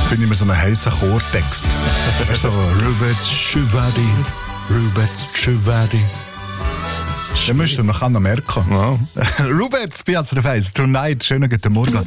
Finde ich mir so einen heissen Chortext. So, Rubet Chuvadi, Rubet Chuvadi. Das müsst ihr noch merken. Wow. Rubet, bei der Face, Tonight, schönen guten Morgen.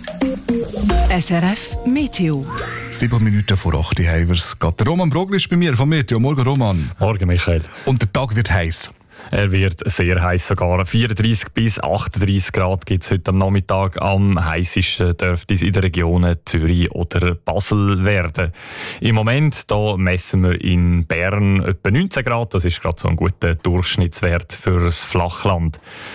SRF Meteo. 7 Minuten vor 8 Uhr haben wir es. Der Roman Brogli ist bei mir vom Meteo. Morgen, Roman. Morgen, Michael. Und der Tag wird heiß. Er wird sehr heiß sogar. 34 bis 38 Grad gibt es heute am Nachmittag. Am heißesten dürfte es in den Regionen Zürich oder Basel werden. Im Moment da messen wir in Bern etwa 19 Grad. Das ist gerade so ein guter Durchschnittswert für das Flachland.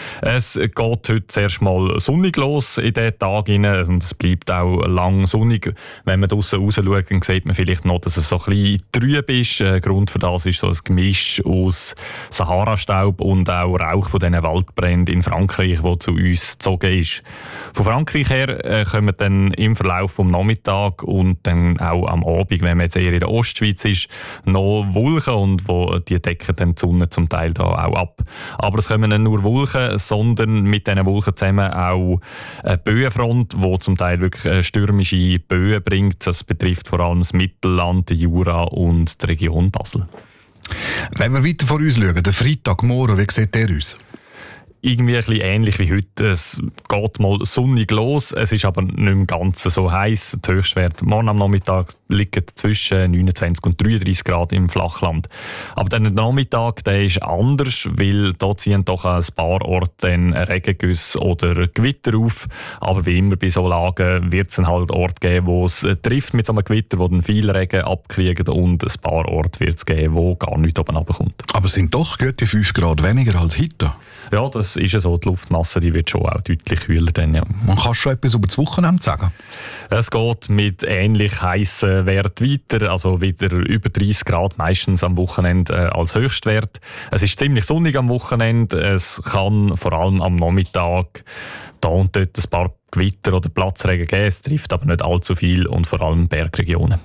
Es geht heute zuerst mal sonnig los in diesen Tag hinein und es bleibt auch lang sonnig. Wenn man draussen raus schaut, dann sieht man vielleicht noch, dass es so ein bisschen trüb ist. Grund für das ist so ein Gemisch aus Sahara-Staub und auch Rauch von diesen Waldbränden in Frankreich, der zu uns gezogen ist. Von Frankreich her kommen dann im Verlauf vom Nachmittag und dann auch am Abend, wenn man jetzt eher in der Ostschweiz ist, noch Wolken und wo die decken dann die Sonne zum Teil da auch ab. Aber es kommen nicht nur Wolken, sondern mit diesen Wolken zusammen auch eine Böenfront, die zum Teil wirklich stürmische Böen bringt. Das betrifft vor allem das Mittelland, die Jura und die Region Basel. Wenn wir weiter vor uns schauen, der Freitagmorgen, wie sieht der aus? Irgendwie ein bisschen ähnlich wie heute. Es geht mal sonnig los, es ist aber nicht im Ganzen so heiß. Der Höchstwert morgen am Nachmittag liegt zwischen 29 und 33 Grad im Flachland. Aber der Nachmittag, der ist anders, weil da ziehen doch ein paar Orte Regengüsse oder Gewitter auf. Aber wie immer bei so Lagen wird es dann halt Orte geben, wo es trifft mit so einem Gewitter, wo dann viel Regen abkriegen und ein paar Orte wird es geben, wo gar nichts oben runterkommt. Aber es sind doch gute 5 Grad weniger als heute. Ja, das ist ja so. Die Luftmasse die wird schon auch deutlich kühler. Dann, ja. Man kann schon etwas über das Wochenende sagen. Es geht mit ähnlich heissen Werten weiter, also wieder über 30 Grad meistens am Wochenende als Höchstwert. Es ist ziemlich sonnig am Wochenende. Es kann vor allem am Nachmittag da und dort ein paar Gewitter oder Platzregen geben. Es trifft aber nicht allzu viel und vor allem Bergregionen.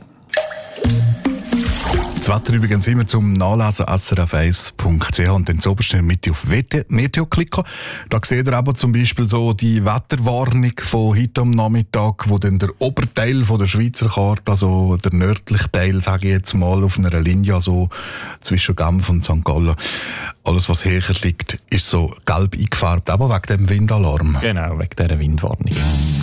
Das Wetter übrigens immer zum Nachlesen srf1.ch und dann zuoberst in der Mitte auf Meteo klicken. Da seht ihr aber zum Beispiel so die Wetterwarnung von heute am Nachmittag, wo dann der Oberteil von der Schweizer Karte, also der nördliche Teil, sage ich jetzt mal, auf einer Linie, also zwischen Genf und St. Gallen. Alles, was höher liegt, ist so gelb eingefärbt, aber wegen dem Windalarm. Genau, wegen dieser Windwarnung.